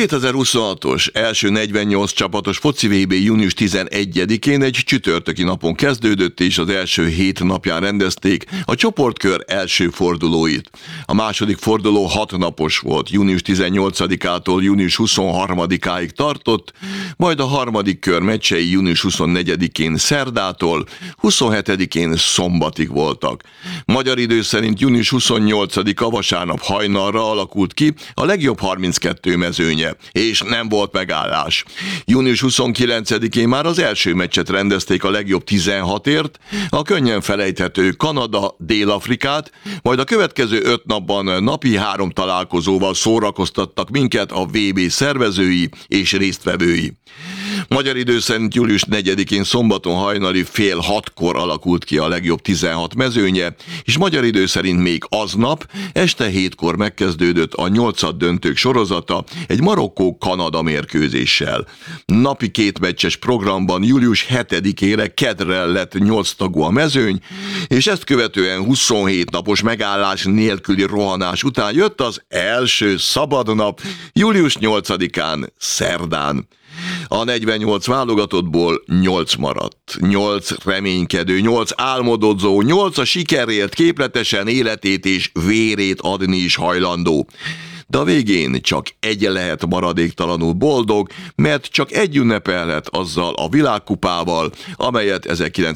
2026-os első 48 csapatos foci VB június 11-én egy csütörtöki napon kezdődött, és az első 7 napján rendezték a csoportkör első fordulóit. A második forduló 6 napos volt, június 18-ától június 23-áig tartott, majd a harmadik kör meccsei június 24-én szerdától 27-én szombatig voltak. Magyar idő szerint június 28-a vasárnap hajnalra alakult ki a legjobb 32 mezőnye, és nem volt megállás. Június 29-én már az első meccset rendezték a legjobb 16-ért, a könnyen felejthető Kanada Dél-Afrikát, majd a következő 5 napban napi 3 találkozóval szórakoztattak minket a VB szervezői és résztvevői. Magyar idő szerint július 4-én szombaton hajnali fél 6-kor alakult ki a legjobb 16 mezőnye, és magyar idő szerint még aznap este 7-kor megkezdődött a 8-döntők sorozata egy Marokkó-Kanada mérkőzéssel. Napi 2 meccses programban július 7-ére kedre lett 8 tagú a mezőny, és ezt követően 27 napos megállás nélküli rohanás után jött az első szabadnap, július 8-án szerdán. A 48 válogatottból 8 maradt. 8 reménykedő, 8 álmodozó, 8 a sikerért képletesen életét és vérét adni is hajlandó. De a végén csak egy lehet maradéktalanul boldog, mert csak egy ünnepelhet azzal a világkupával, amelyet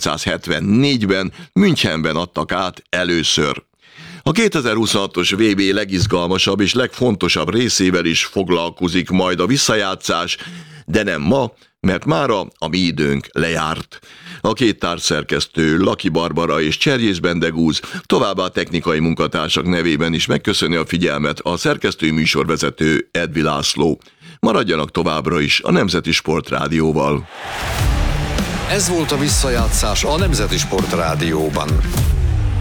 1974-ben Münchenben adtak át először. A 2026-os VB legizgalmasabb és legfontosabb részével is foglalkozik majd a visszajátszás, de nem ma, mert mára a mi időnk lejárt. A 2 társszerkesztő, Laki Barbara és Cserjés Bendegúz, továbbá a technikai munkatársak nevében is megköszöni a figyelmet a szerkesztő műsorvezető Edvi László. Maradjanak továbbra is a Nemzeti Sport Rádióval. Ez volt a visszajátszás a Nemzeti Sport Rádióban.